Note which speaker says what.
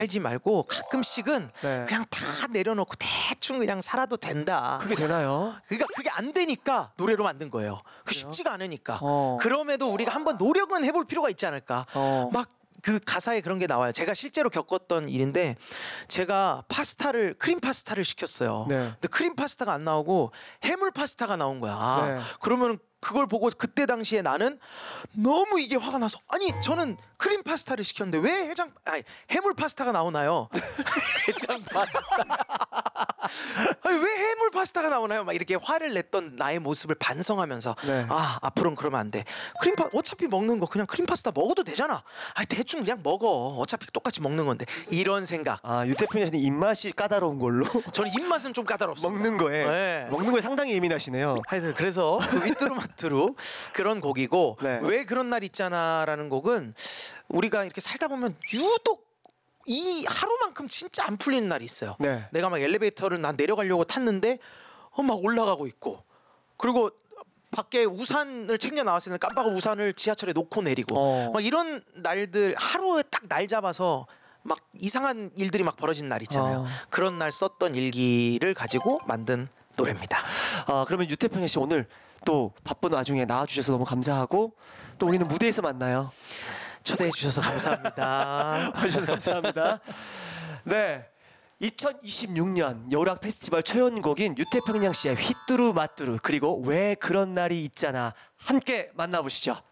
Speaker 1: 살지 말고 가끔씩은
Speaker 2: 네.
Speaker 1: 그냥 다 내려놓고 대충 그냥 살아도 된다.
Speaker 2: 그게 되나요?
Speaker 1: 그러니까 그게 안 되니까 노래로 만든 거예요. 그 쉽지가 않으니까.
Speaker 2: 어.
Speaker 1: 그럼에도 우리가 한번 노력은 해볼 필요가 있지 않을까. 막 그 가사에 그런 게 나와요. 제가 실제로 겪었던 일인데 제가 크림 파스타를 시켰어요.
Speaker 2: 네.
Speaker 1: 근데 크림 파스타가 안 나오고 해물 파스타가 나온 거야.
Speaker 2: 네.
Speaker 1: 그러면 그걸 보고 그때 당시에 나는 너무 이게 화가 나서 아니 저는 크림 파스타를 시켰는데 왜 해물 파스타가 나오나요? 해장 파스타. 아니 왜 해물 파스타가 나오나요? 막 이렇게 화를 냈던 나의 모습을 반성하면서
Speaker 2: 네.
Speaker 1: 아 앞으로는 그러면 안 돼. 어차피 먹는 거 그냥 크림 파스타 먹어도 되잖아. 아니 대충 그냥 먹어. 어차피 똑같이 먹는 건데 이런 생각.
Speaker 2: 아 유태풍 씨는 입맛이 까다로운 걸로
Speaker 1: 저는 입맛은 좀 까다롭습니다.
Speaker 2: 먹는 거에
Speaker 1: 네.
Speaker 2: 먹는 거에 상당히 예민하시네요.
Speaker 1: 하여튼 그래서 그 위뚜루마뚜루 그런 곡이고
Speaker 2: 네.
Speaker 1: 왜 그런 날 있잖아라는 곡은 우리가 이렇게 살다 보면 유독 이 하루만큼 진짜 안 풀리는 날이 있어요.
Speaker 2: 네.
Speaker 1: 내가 막 엘리베이터를 난 내려가려고 탔는데 막 올라가고 있고 그리고 밖에 우산을 챙겨 나왔을 때 깜빡 우산을 지하철에 놓고 내리고 막 이런 날들 하루에 딱 날 잡아서 막 이상한 일들이 막 벌어지는 날 있잖아요. 그런 날 썼던 일기를 가지고 만든 노래입니다.
Speaker 2: 그러면 유태평 씨 오늘 또 바쁜 와중에 나와주셔서 너무 감사하고 또 우리는 무대에서 만나요.
Speaker 1: 초대해 주셔서 감사합니다.
Speaker 2: 와주셔서 감사합니다. 네, 2026년 여우락 페스티벌 초연곡인 유태평양 씨의 휘뚜루 마뚜루 그리고 왜 그런 날이 있잖아 함께 만나보시죠.